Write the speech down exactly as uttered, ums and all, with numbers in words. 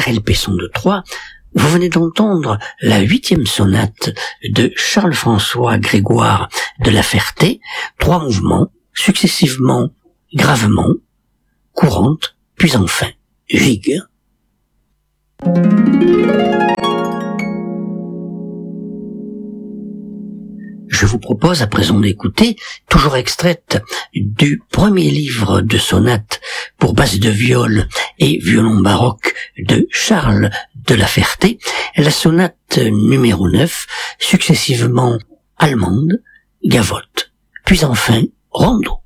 Karel Pesson de Troyes, vous venez d'entendre la huitième sonate de Charles-François Grégoire de La Ferté, trois mouvements, successivement, gravement, courante, puis enfin, gigue. Je vous propose à présent d'écouter, toujours extraite du premier livre de sonates pour basse de viol et violon baroque de Charles de La Ferté, la sonate numéro neuf, successivement allemande, gavotte, puis enfin rondeau.